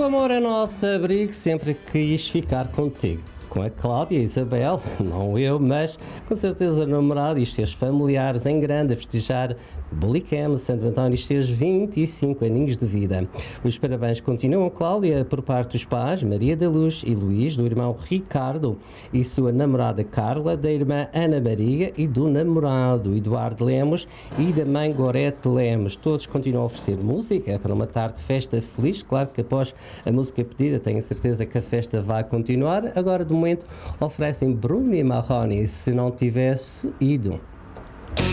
amor é nosso abrigo, sempre quis ficar contigo. Com a Cláudia e a Isabel, não eu, mas com certeza namorado e os seus familiares em grande a festejar Bulicam, Santo António, os seus 25 aninhos de vida. Os parabéns continuam, Cláudia, por parte dos pais, Maria da Luz e Luís, do irmão Ricardo e sua namorada Carla, da irmã Ana Maria e do namorado Eduardo Lemos e da mãe Gorete Lemos. Todos continuam a oferecer música para uma tarde de festa feliz. Claro que após a música pedida, tenho certeza que a festa vai continuar. Agora, de momento, oferecem Bruno e Marrone, se não tivesse ido.